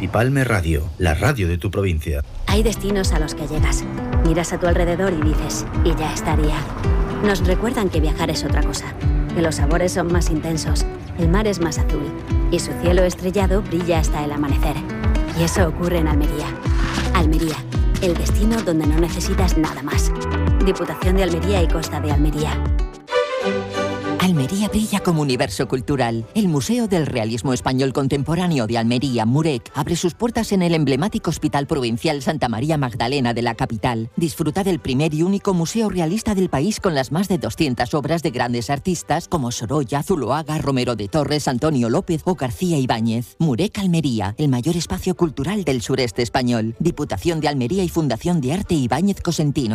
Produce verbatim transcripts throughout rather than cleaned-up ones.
Dipalme Radio, la radio de tu provincia. Hay destinos a los que llegas, miras a tu alrededor y dices, y ya estaría. Nos recuerdan que viajar es otra cosa, que los sabores son más intensos, el mar es más azul y su cielo estrellado brilla hasta el amanecer. Y eso ocurre en Almería. Almería, el destino donde no necesitas nada más. Diputación de Almería y Costa de Almería. Almería brilla como universo cultural. El Museo del Realismo Español Contemporáneo de Almería, MUREC, abre sus puertas en el emblemático Hospital Provincial Santa María Magdalena de la capital. Disfruta del primer y único museo realista del país con las más de doscientas obras de grandes artistas como Sorolla, Zuloaga, Romero de Torres, Antonio López o García Ibáñez. MUREC Almería, el mayor espacio cultural del sureste español. Diputación de Almería y Fundación de Arte Ibáñez Cosentino.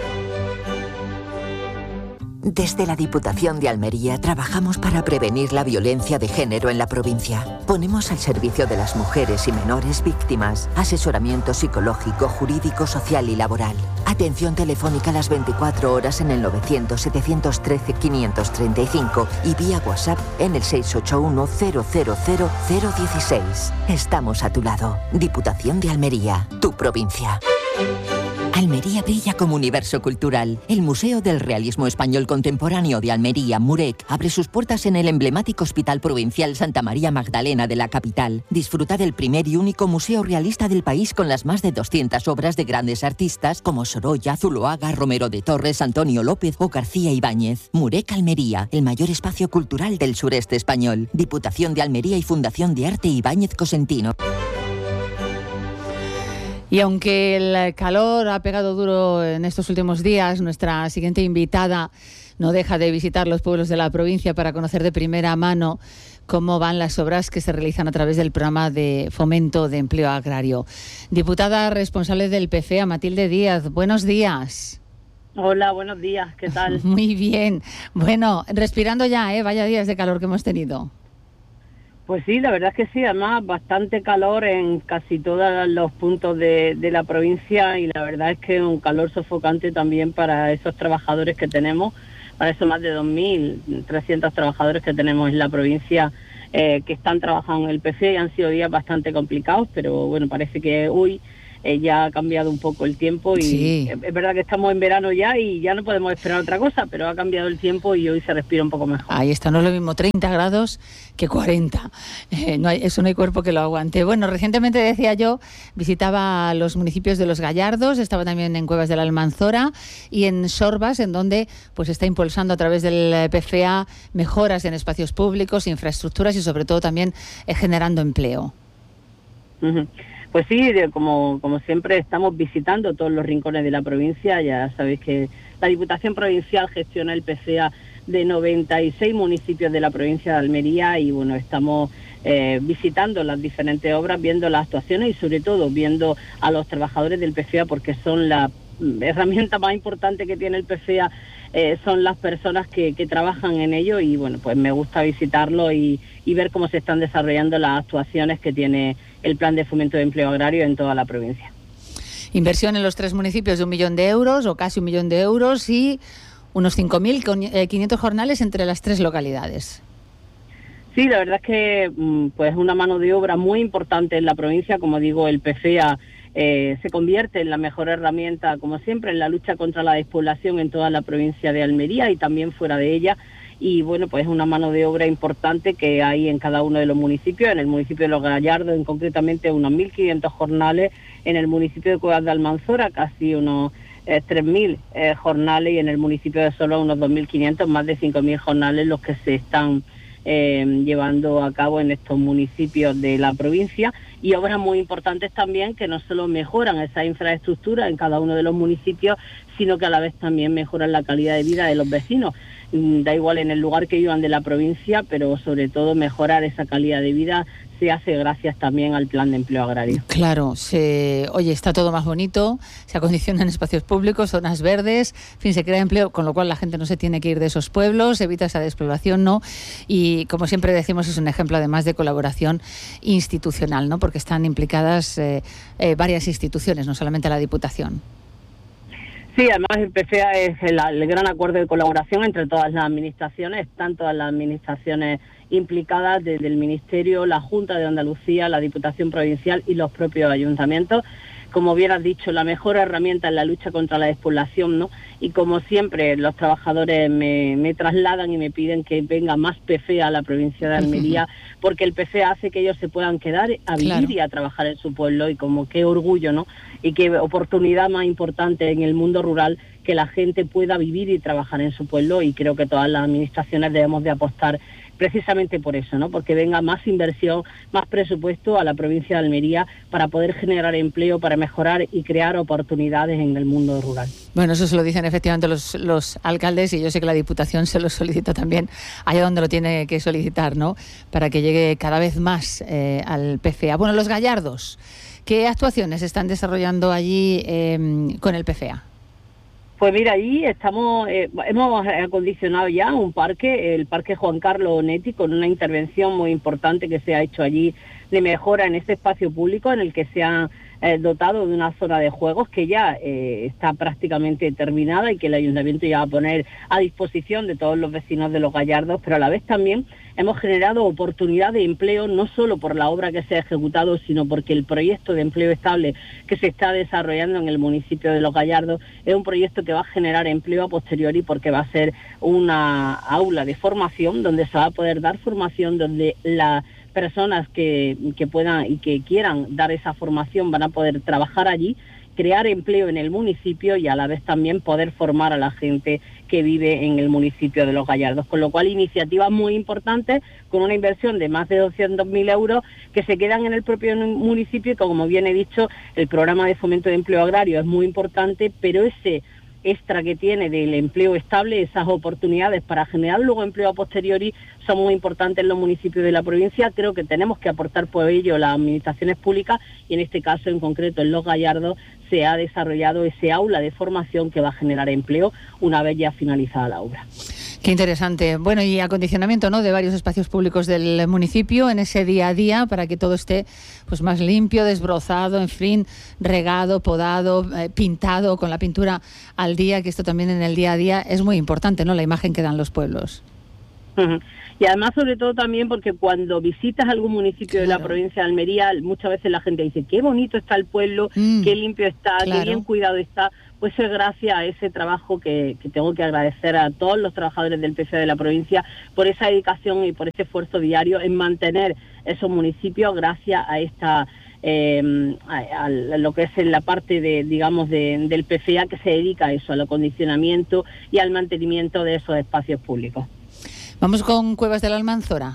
Desde la Diputación de Almería trabajamos para prevenir la violencia de género en la provincia. Ponemos al servicio de las mujeres y menores víctimas asesoramiento psicológico, jurídico, social y laboral. Atención telefónica las veinticuatro horas en el novecientos setecientos trece quinientos treinta y cinco y vía WhatsApp en el seis ocho uno cero cero cero cero dieciséis. Estamos a tu lado. Diputación de Almería, tu provincia. Almería brilla como universo cultural. El Museo del Realismo Español Contemporáneo de Almería, MUREC, abre sus puertas en el emblemático Hospital Provincial Santa María Magdalena de la capital. Disfruta del primer y único museo realista del país con las más de doscientas obras de grandes artistas como Sorolla, Zuloaga, Romero de Torres, Antonio López o García Ibáñez. MUREC Almería, el mayor espacio cultural del sureste español. Diputación de Almería y Fundación de Arte Ibáñez Cosentino. Y aunque el calor ha pegado duro en estos últimos días, nuestra siguiente invitada no deja de visitar los pueblos de la provincia para conocer de primera mano cómo van las obras que se realizan a través del programa de fomento de empleo agrario. Diputada responsable del P F E A, Matilde Díaz, buenos días. Hola, buenos días, ¿qué tal? Muy bien. Bueno, respirando ya, ¿eh? Vaya días de calor que hemos tenido. Pues sí, la verdad es que sí, además bastante calor en casi todos los puntos de, de la provincia y la verdad es que un calor sofocante también para esos trabajadores que tenemos, para esos más de dos mil trescientos trabajadores que tenemos en la provincia eh, que están trabajando en el P F E y han sido días bastante complicados, pero bueno, parece que hoy eh, ya ha cambiado un poco el tiempo y sí. es, es verdad que estamos en verano ya y ya no podemos esperar otra cosa, pero ha cambiado el tiempo y hoy se respira un poco mejor. Ahí está, no es lo mismo treinta grados que cuarenta. Eh, no hay, eso no hay cuerpo que lo aguante. Bueno, recientemente decía yo, visitaba los municipios de Los Gallardos, estaba también en Cuevas de la Almanzora y en Sorbas, en donde pues está impulsando a través del P F E A mejoras en espacios públicos, infraestructuras y sobre todo también eh, generando empleo. Uh-huh. Pues sí, de, como, como siempre estamos visitando todos los rincones de la provincia. Ya sabéis que la Diputación Provincial gestiona el P F E A de noventa y seis municipios de la provincia de Almería y bueno, estamos eh, visitando las diferentes obras, viendo las actuaciones y sobre todo viendo a los trabajadores del P F E A porque son la herramienta más importante que tiene el P F E A, eh, son las personas que, que trabajan en ello y bueno, pues me gusta visitarlo y, y ver cómo se están desarrollando las actuaciones que tiene el Plan de Fomento de Empleo Agrario en toda la provincia. Inversión en los tres municipios de un millón de euros o casi un millón de euros y unos cinco mil quinientos jornales entre las tres localidades. Sí, la verdad es que pues una mano de obra muy importante en la provincia, como digo, el P F E A eh, se convierte en la mejor herramienta, como siempre, en la lucha contra la despoblación en toda la provincia de Almería y también fuera de ella. Y bueno, pues es una mano de obra importante que hay en cada uno de los municipios, en el municipio de Los Gallardos, en concretamente unos mil quinientos jornales, en el municipio de Cuevas de Almanzora casi unos eh, tres mil eh, jornales y en el municipio de Solos unos dos mil quinientos, más de cinco mil jornales los que se están eh, llevando a cabo en estos municipios de la provincia y obras muy importantes también que no solo mejoran esa infraestructura en cada uno de los municipios, sino que a la vez también mejoran la calidad de vida de los vecinos. Da igual en el lugar que vivan de la provincia, pero sobre todo mejorar esa calidad de vida se hace gracias también al Plan de Empleo Agrario. Claro, se, oye, está todo más bonito, se acondicionan espacios públicos, zonas verdes, en fin, se crea empleo, con lo cual la gente no se tiene que ir de esos pueblos, evita esa despoblación, ¿no? Y como siempre decimos, es un ejemplo además de colaboración institucional, ¿no? Porque están implicadas eh, eh, varias instituciones, no solamente la Diputación. Sí, además el P F E A es el, el gran acuerdo de colaboración entre todas las administraciones, están todas las administraciones implicadas desde el Ministerio, la Junta de Andalucía, la Diputación Provincial y los propios ayuntamientos. Como bien has dicho, la mejor herramienta en la lucha contra la despoblación, ¿no? Y como siempre, los trabajadores me, me trasladan y me piden que venga más P F E A a la provincia de Almería, porque el P F E A hace que ellos se puedan quedar a vivir claro. y a trabajar en su pueblo, y como qué orgullo, ¿no? Y qué oportunidad más importante en el mundo rural que la gente pueda vivir y trabajar en su pueblo, y creo que todas las administraciones debemos de apostar precisamente por eso, ¿no? Porque venga más inversión, más presupuesto a la provincia de Almería para poder generar empleo, para mejorar y crear oportunidades en el mundo rural. Bueno, eso se lo dicen efectivamente los, los alcaldes, y yo sé que la Diputación se lo solicita también allá donde lo tiene que solicitar, ¿no? Para que llegue cada vez más eh, al P F E A. Bueno, los gallardos, ¿qué actuaciones están desarrollando allí eh, con el P F E A? Pues mira, ahí estamos, eh, hemos acondicionado ya un parque, el Parque Juan Carlos Onetti, con una intervención muy importante que se ha hecho allí de mejora en este espacio público, en el que se ha eh, dotado de una zona de juegos que ya eh, está prácticamente terminada y que el Ayuntamiento ya va a poner a disposición de todos los vecinos de Los Gallardos, pero a la vez también hemos generado oportunidad de empleo, no solo por la obra que se ha ejecutado, sino porque el proyecto de empleo estable que se está desarrollando en el municipio de Los Gallardos es un proyecto que va a generar empleo a posteriori, porque va a ser una aula de formación donde se va a poder dar formación, donde las personas que, que puedan y que quieran dar esa formación van a poder trabajar allí, crear empleo en el municipio y a la vez también poder formar a la gente que vive en el municipio de Los Gallardos. Con lo cual, iniciativas muy importantes con una inversión de más de doscientos mil euros que se quedan en el propio municipio, y como bien he dicho, el programa de fomento de empleo agrario es muy importante, pero ese extra que tiene del empleo estable, esas oportunidades para generar luego empleo a posteriori, son muy importantes en los municipios de la provincia. Creo que tenemos que aportar por ello las administraciones públicas, y en este caso en concreto en Los Gallardos se ha desarrollado ese aula de formación que va a generar empleo una vez ya finalizada la obra. Qué interesante. Bueno, y acondicionamiento, ¿no?, de varios espacios públicos del municipio en ese día a día para que todo esté pues más limpio, desbrozado, en fin, regado, podado, eh, pintado con la pintura al día, que esto también en el día a día es muy importante, ¿no?, la imagen que dan los pueblos. Uh-huh. Y además, sobre todo también porque cuando visitas algún municipio claro. de la provincia de Almería, muchas veces la gente dice qué bonito está el pueblo, mm, qué limpio está, claro. qué bien cuidado está. Pues es gracias a ese trabajo que, que tengo que agradecer a todos los trabajadores del P F E A de la provincia por esa dedicación y por ese esfuerzo diario en mantener esos municipios gracias a esta eh, a, a lo que es en la parte de digamos de, del P F E A, que se dedica a eso, al acondicionamiento y al mantenimiento de esos espacios públicos. Vamos con Cuevas de la Almanzora.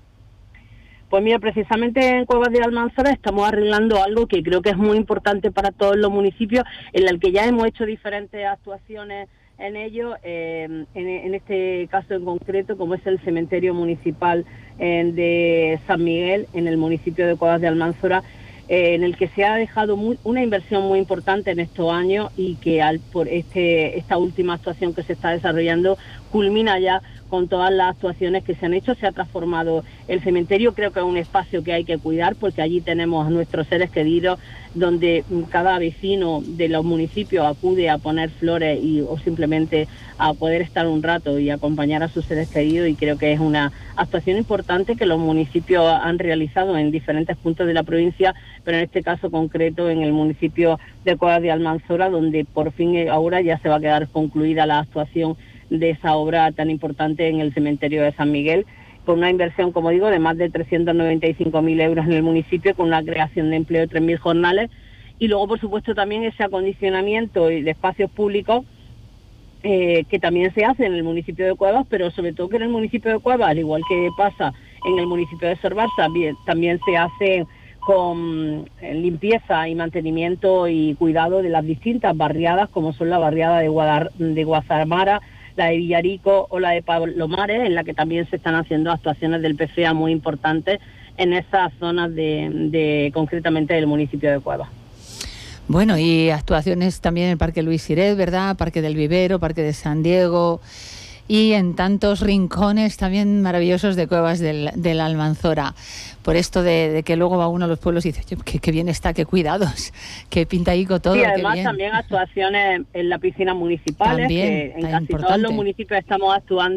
Pues mira, precisamente en Cuevas de la Almanzora estamos arreglando algo que creo que es muy importante para todos los municipios, en el que ya hemos hecho diferentes actuaciones en ello, eh, en, en este caso en concreto, como es el cementerio municipal eh, de San Miguel, en el municipio de Cuevas de Almanzora, eh, en el que se ha dejado muy, una inversión muy importante en estos años, y que al, por este esta última actuación que se está desarrollando culmina ya con todas las actuaciones que se han hecho. Se ha transformado el cementerio, creo que es un espacio que hay que cuidar, porque allí tenemos a nuestros seres queridos, donde cada vecino de los municipios acude a poner flores y o simplemente a poder estar un rato y acompañar a sus seres queridos, y creo que es una actuación importante que los municipios han realizado en diferentes puntos de la provincia, pero en este caso concreto en el municipio de Cuevas de Almanzora, donde por fin ahora ya se va a quedar concluida la actuación de esa obra tan importante en el cementerio de San Miguel, por una inversión, como digo, de más de trescientos noventa y cinco mil euros en el municipio, con una creación de empleo de tres mil jornales, y luego, por supuesto, también ese acondicionamiento de espacios públicos eh, que también se hace en el municipio de Cuevas, pero sobre todo que en el municipio de Cuevas, al igual que pasa en el municipio de Sorbarsa, también se hace con limpieza y mantenimiento y cuidado de las distintas barriadas, como son la barriada de, Guadar, de Guazamara, la de Villarico o la de Palomares, en la que también se están haciendo actuaciones del P F E A muy importantes en esas zonas de, de concretamente del municipio de Cuevas. Bueno, y actuaciones también en el Parque Luis Siret, ¿verdad? Parque del Vivero, Parque de San Diego, y en tantos rincones también maravillosos de Cuevas del, de la Almanzora. Por esto de, de que luego va uno a los pueblos y dice, qué, qué bien está, qué cuidados, qué pintaico todo. Sí, además qué bien. También actuaciones en las piscinas municipales, también, que en casi importante. Todos los municipios estamos actuando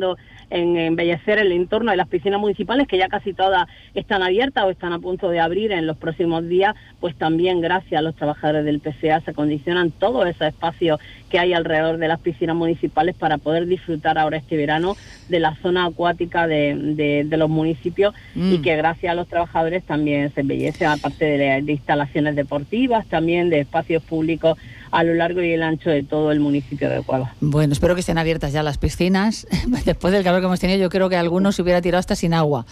en embellecer el entorno de las piscinas municipales, que ya casi todas están abiertas o están a punto de abrir en los próximos días, pues también gracias a los trabajadores del P C A se acondicionan todos esos espacios que hay alrededor de las piscinas municipales para poder disfrutar ahora este verano de la zona acuática de, de, de los municipios mm. y que gracias a los trabajadores también se embellece, aparte de, de instalaciones deportivas, también de espacios públicos a lo largo y el ancho de todo el municipio de Cuevas. Bueno, espero que estén abiertas ya las piscinas. Después del calor que hemos tenido, yo creo que algunos se hubiera tirado hasta sin agua.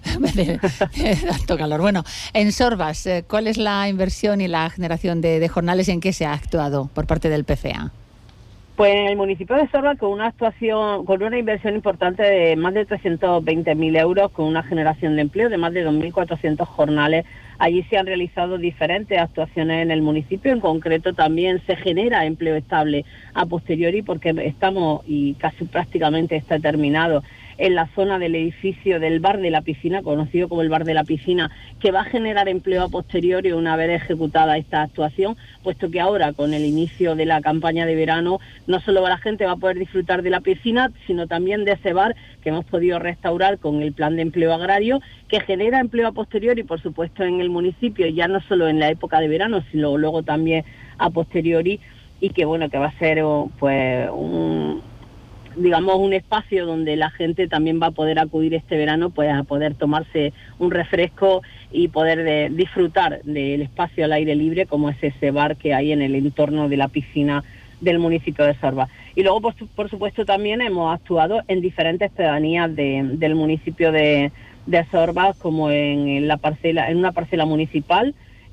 de, de tanto calor. Bueno, en Sorbas, ¿cuál es la inversión y la generación de, de jornales y en qué se ha actuado por parte del P C A? Pues en el municipio de Sorbas, con una actuación, con una inversión importante de más de trescientos veinte mil euros, con una generación de empleo de más de dos mil cuatrocientos jornales. Allí se han realizado diferentes actuaciones en el municipio, en concreto también se genera empleo estable a posteriori porque estamos, y casi prácticamente está terminado, en la zona del edificio del Bar de la Piscina, conocido como el Bar de la Piscina, que va a generar empleo a posteriori una vez ejecutada esta actuación, puesto que ahora con el inicio de la campaña de verano no solo la gente va a poder disfrutar de la piscina, sino también de ese bar que hemos podido restaurar con el plan de empleo agrario, que genera empleo a posteriori, por supuesto, en el municipio, ya no solo en la época de verano, sino luego también a posteriori, y que bueno, que va a ser pues un... digamos, un espacio donde la gente también va a poder acudir este verano, pues a poder tomarse un refresco y poder de, disfrutar del espacio al aire libre, como es ese bar que hay en el entorno de la piscina del municipio de Sorbas. Y luego, por, por supuesto, también hemos actuado en diferentes pedanías de, del municipio de, de Sorbas, como en, en la parcela, en una parcela municipal,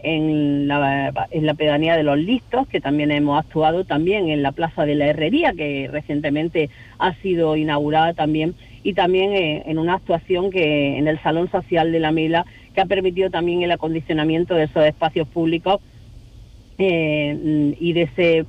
en la, en la pedanía de Los Listos, que también hemos actuado, también en la Plaza de la Herrería, que recientemente ha sido inaugurada también, y también eh, en una actuación que en el Salón Social de la Mela, que ha permitido también el acondicionamiento de esos espacios públicos eh, y de ese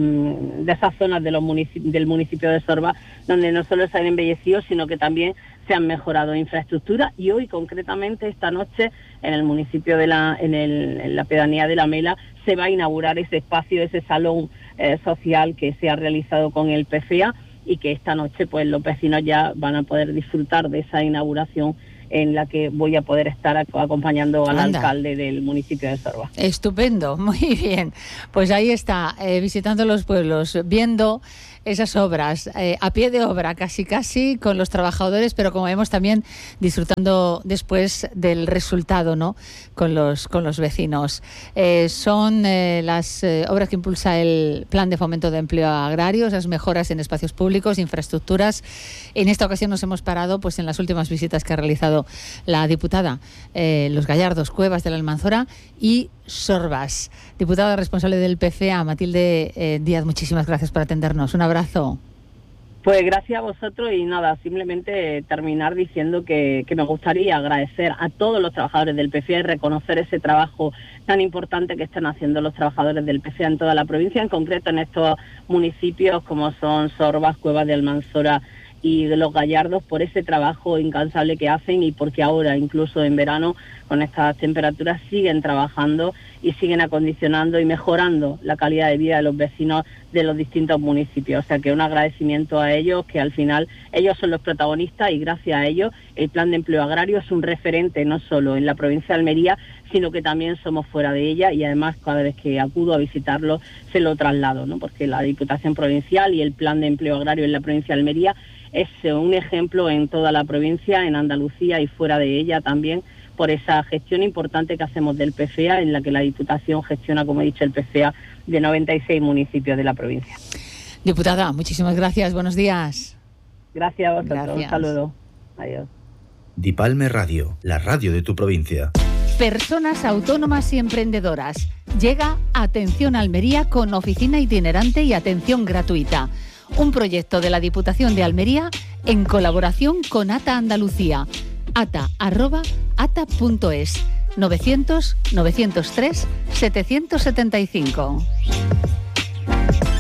de esas zonas de los municipi- del municipio de Sorbas, donde no solo se han embellecido, sino que también se han mejorado infraestructuras. Y hoy, concretamente, esta noche, en el municipio de la, en, el, en la pedanía de la Mela, se va a inaugurar ese espacio, ese salón eh, social que se ha realizado con el P C A, y que esta noche pues los vecinos ya van a poder disfrutar de esa inauguración, en la que voy a poder estar acompañando al Anda. alcalde del municipio de Sorbas. Estupendo, muy bien. Pues ahí está, eh, visitando los pueblos, viendo esas obras, eh, a pie de obra, casi casi, con los trabajadores, pero como vemos también disfrutando después del resultado, ¿no?, con los con los vecinos. Eh, son eh, las eh, obras que impulsa el Plan de Fomento de Empleo Agrario, esas mejoras en espacios públicos, infraestructuras. En esta ocasión nos hemos parado pues en las últimas visitas que ha realizado la diputada, eh, Los Gallardos, Cuevas de la Almanzora y Sorbas. Diputada responsable del P C A, Matilde eh, Díaz, muchísimas gracias por atendernos. Un abrazo. Pues gracias a vosotros, y nada, simplemente terminar diciendo que, que me gustaría agradecer a todos los trabajadores del P C A y reconocer ese trabajo tan importante que están haciendo los trabajadores del P C A en toda la provincia, en concreto en estos municipios como son Sorbas, Cuevas de Almanzora y de Los Gallardos, por ese trabajo incansable que hacen, y porque ahora, incluso en verano, con estas temperaturas, siguen trabajando y siguen acondicionando y mejorando la calidad de vida de los vecinos de los distintos municipios. O sea que un agradecimiento a ellos, que al final ellos son los protagonistas, y gracias a ellos el Plan de Empleo Agrario es un referente no solo en la provincia de Almería, sino que también somos fuera de ella, y además cada vez que acudo a visitarlo se lo traslado, ¿no?, porque la Diputación Provincial y el Plan de Empleo Agrario en la provincia de Almería es un ejemplo en toda la provincia, en Andalucía y fuera de ella también, por esa gestión importante que hacemos del P C A, en la que la Diputación gestiona, como he dicho, el P C A de noventa y seis municipios de la provincia. Diputada, muchísimas gracias. Buenos días. Gracias a vosotros. Gracias. Un saludo. Adiós. Dipalme Radio, la radio de tu provincia. Personas autónomas y emprendedoras. Llega Atención Almería con oficina itinerante y atención gratuita. Un proyecto de la Diputación de Almería en colaboración con ATA Andalucía. ata arroba ata punto es. novecientos novecientos tres setecientos setenta y cinco.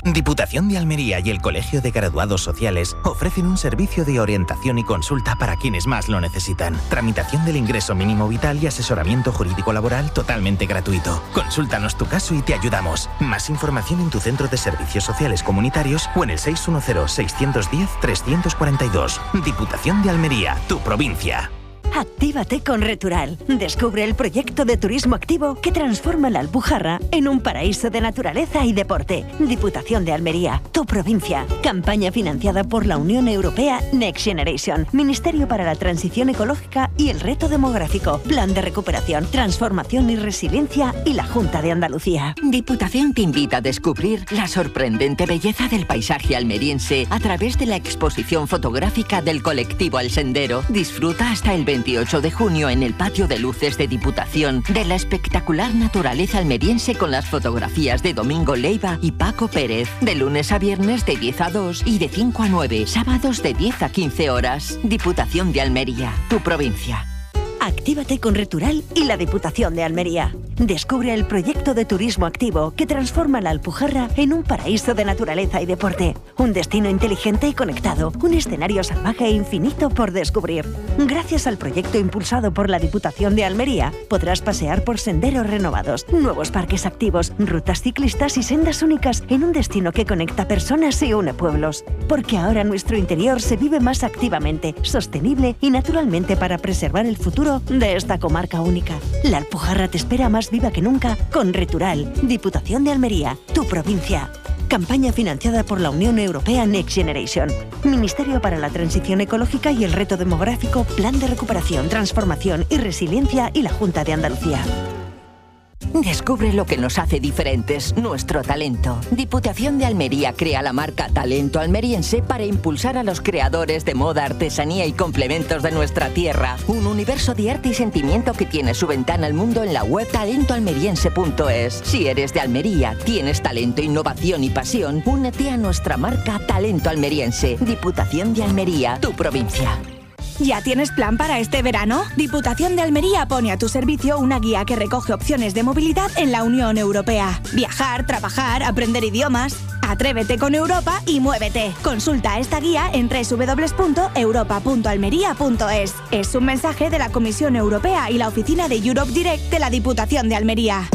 Diputación de Almería y el Colegio de Graduados Sociales ofrecen un servicio de orientación y consulta para quienes más lo necesitan. Tramitación del ingreso mínimo vital y asesoramiento jurídico laboral totalmente gratuito. Consúltanos tu caso y te ayudamos. Más información en tu centro de servicios sociales comunitarios o en el seis uno cero, seis uno cero, tres cuatro dos. Diputación de Almería, tu provincia. Actívate con Retural. Descubre el proyecto de turismo activo que transforma la Alpujarra en un paraíso de naturaleza y deporte. Diputación de Almería, tu provincia. Campaña financiada por la Unión Europea Next Generation, Ministerio para la Transición Ecológica y el Reto Demográfico, Plan de Recuperación, Transformación y Resiliencia y la Junta de Andalucía. Diputación te invita a descubrir la sorprendente belleza del paisaje almeriense a través de la exposición fotográfica del colectivo El Sendero. Disfruta hasta el veintiocho de junio en el patio de luces de Diputación de la espectacular naturaleza almeriense con las fotografías de Domingo Leiva y Paco Pérez, de lunes a viernes de diez a dos y de cinco a nueve, sábados de diez a quince horas. Diputación de Almería, tu provincia. Actívate con Retural y la Diputación de Almería. Descubre el proyecto de turismo activo que transforma la Alpujarra en un paraíso de naturaleza y deporte. Un destino inteligente y conectado. Un escenario salvaje e infinito por descubrir. Gracias al proyecto impulsado por la Diputación de Almería, podrás pasear por senderos renovados, nuevos parques activos, rutas ciclistas y sendas únicas en un destino que conecta personas y une pueblos. Porque ahora nuestro interior se vive más activamente, sostenible y naturalmente para preservar el futuro de esta comarca única. La Alpujarra te espera más viva que nunca con Retural. Diputación de Almería, tu provincia. Campaña financiada por la Unión Europea Next Generation, Ministerio para la Transición Ecológica y el Reto Demográfico, Plan de Recuperación, Transformación y Resiliencia y la Junta de Andalucía. Descubre lo que nos hace diferentes, nuestro talento. Diputación de Almería crea la marca Talento Almeriense para impulsar a los creadores de moda, artesanía y complementos de nuestra tierra. Un universo de arte y sentimiento que tiene su ventana al mundo en la web talento almeriense punto es. Si eres de Almería, tienes talento, innovación y pasión, únete a nuestra marca Talento Almeriense. Diputación de Almería, tu provincia. ¿Ya tienes plan para este verano? Diputación de Almería pone a tu servicio una guía que recoge opciones de movilidad en la Unión Europea. Viajar, trabajar, aprender idiomas. Atrévete con Europa y muévete. Consulta esta guía en doble u doble u doble u punto europa punto almería punto es. Es un mensaje de la Comisión Europea y la oficina de Europe Direct de la Diputación de Almería.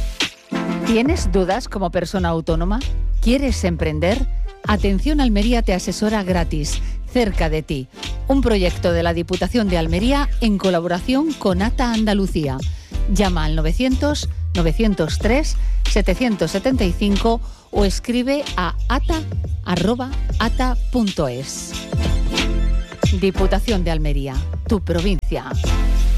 ¿Tienes dudas como persona autónoma? ¿Quieres emprender? Atención Almería te asesora gratis, cerca de ti. Un proyecto de la Diputación de Almería en colaboración con ATA Andalucía. Llama al novecientos, novecientos tres, setecientos setenta y cinco o escribe a ata arroba ata punto es. Diputación de Almería, tu provincia.